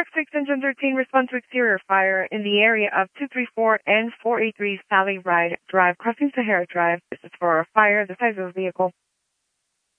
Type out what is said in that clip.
6 Engine 13, respond to exterior fire in the area of 234 and 483 Sally Ride Drive, crossing Sahara Drive. This is for a fire, the size of the vehicle.